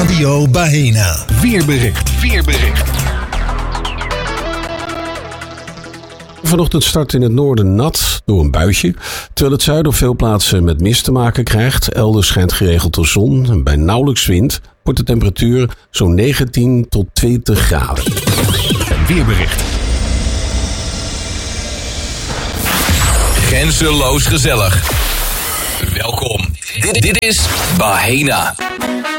Radio Bahena. Weerbericht. Vanochtend start in het noorden nat door een buitje, terwijl het zuiden op veel plaatsen met mist te maken krijgt. Elders schijnt geregeld de zon en bij nauwelijks wind wordt de temperatuur zo'n 19 tot 20 graden. Weerbericht. Grenzeloos gezellig. Welkom. Dit is Bahena.